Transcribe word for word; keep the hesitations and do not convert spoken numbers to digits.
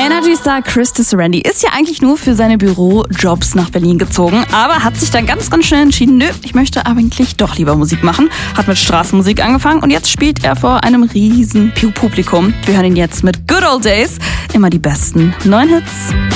Energy-Star Chris Tisserandi ist ja eigentlich nur für seine Bürojobs nach Berlin gezogen, aber hat sich dann ganz, ganz schnell entschieden, nö, ich möchte eigentlich doch lieber Musik machen. Hat mit Straßenmusik angefangen und jetzt spielt er vor einem riesen Publikum. Wir hören ihn jetzt mit Good Old Days. Immer die besten neuen Hits.